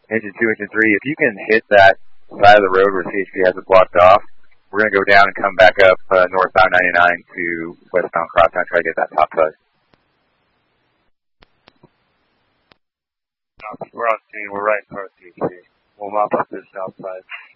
engine 2, engine 3. If you can hit that side of the road where CHP has it blocked off, we're going to go down and come back up northbound 99 to westbound Crosstown, try to get that top side. We're on scene. We're right in front of CHP. We'll mop up this south side.